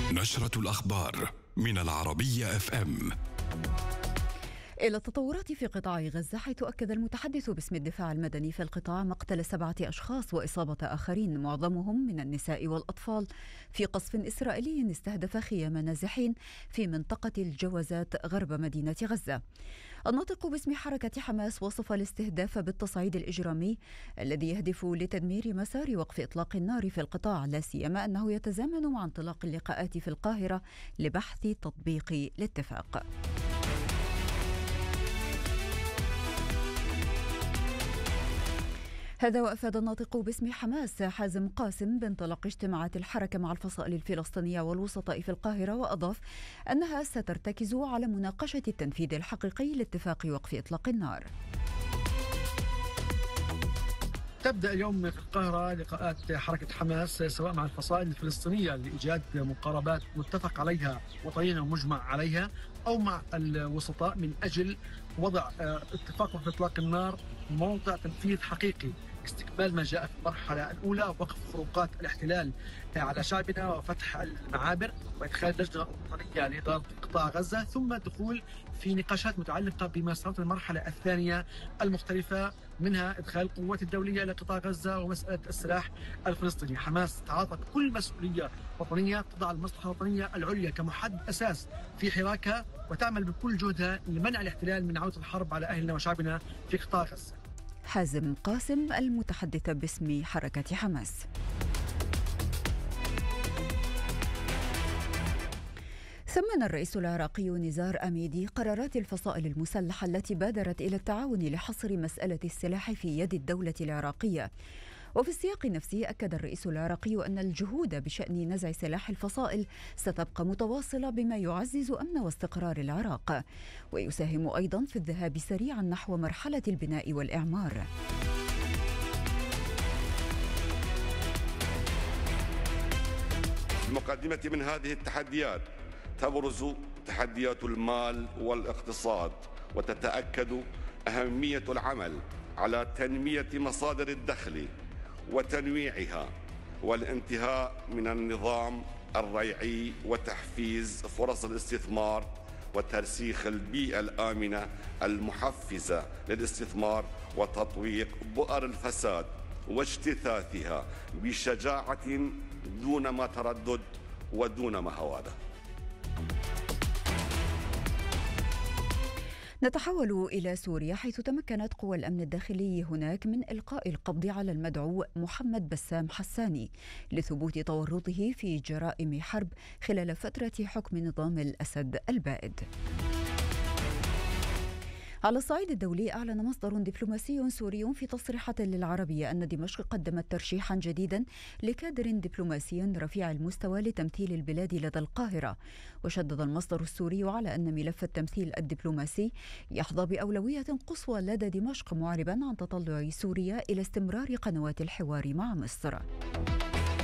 نشرة الأخبار من العربية FM. إلى التطورات في قطاع غزة، حيث أكد المتحدث باسم الدفاع المدني في القطاع مقتل 7 أشخاص وإصابة آخرين معظمهم من النساء والأطفال في قصف إسرائيلي استهدف خيام نازحين في منطقة الجوازات غرب مدينة غزة. الناطق باسم حركة حماس وصف الاستهداف بالتصعيد الإجرامي الذي يهدف لتدمير مسار وقف إطلاق النار في القطاع، لا سيما أنه يتزامن مع انطلاق اللقاءات في القاهرة لبحث تطبيق الاتفاق. هذا وأفاد الناطق باسم حماس حازم قاسم بانطلاق اجتماعات الحركة مع الفصائل الفلسطينية والوسطاء في القاهرة، وأضاف أنها سترتكز على مناقشة التنفيذ الحقيقي لاتفاق وقف إطلاق النار. تبدأ اليوم في القاهرة لقاءات حركة حماس سواء مع الفصائل الفلسطينية لإيجاد مقاربات متفق عليها وطنيا ومجمع عليها، أو مع الوسطاء من أجل وضع اتفاق وقف إطلاق النار موضع تنفيذ حقيقي، استكمال ما جاء في المرحلة الأولى، وقف خروقات الاحتلال على شعبنا وفتح المعابر وإدخال لجنة وطنية لإدارة قطاع غزة، ثم الدخول في نقاشات متعلقة بما صارت المرحلة الثانية المختلفة، منها إدخال القوات الدولية إلى قطاع غزة ومسألة السلاح الفلسطيني. حماس تتعاطى بكل مسؤولية وطنية، تضع المصلحة الوطنية العليا كمحد أساس في حراكها، وتعمل بكل جهدها لمنع الاحتلال من عودة الحرب على أهلنا وشعبنا في قطاع غزة. حازم قاسم المتحدث باسم حركة حماس. ثمن الرئيس العراقي نزار أميدي قرارات الفصائل المسلحة التي بادرت إلى التعاون لحصر مسألة السلاح في يد الدولة العراقية. وفي السياق نفسه أكد الرئيس العراقي أن الجهود بشأن نزع سلاح الفصائل ستبقى متواصلة بما يعزز أمن واستقرار العراق، ويساهم أيضا في الذهاب سريعا نحو مرحلة البناء والإعمار. في المقدمة من هذه التحديات تبرز تحديات المال والاقتصاد، وتتأكد أهمية العمل على تنمية مصادر الدخل وتنويعها، والانتهاء من النظام الريعي وتحفيز فرص الاستثمار، وترسيخ البيئة الآمنة المحفزة للاستثمار، وتطويق بؤر الفساد واجتثاثها بشجاعة دون ما تردد ودون ما هوادة. نتحول إلى سوريا، حيث تمكنت قوى الأمن الداخلي هناك من إلقاء القبض على المدعو محمد بسام حساني لثبوت تورطه في جرائم حرب خلال فترة حكم نظام الأسد البائد. على الصعيد الدولي، أعلن مصدر دبلوماسي سوري في تصريحات للعربية أن دمشق قدمت ترشيحا جديدا لكادر دبلوماسي رفيع المستوى لتمثيل البلاد لدى القاهرة. وشدد المصدر السوري على أن ملف التمثيل الدبلوماسي يحظى بأولوية قصوى لدى دمشق، معربا عن تطلع سوريا إلى استمرار قنوات الحوار مع مصر.